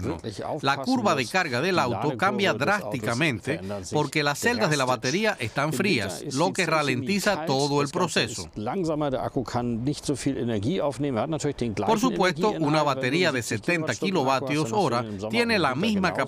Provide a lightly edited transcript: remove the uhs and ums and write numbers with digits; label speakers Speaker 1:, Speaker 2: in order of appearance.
Speaker 1: invierno. La curva de carga del auto cambia drásticamente porque las celdas de la batería están frías, lo que ralentiza todo el proceso. Por supuesto, una batería de 70 kilovatios hora tiene la misma capacidad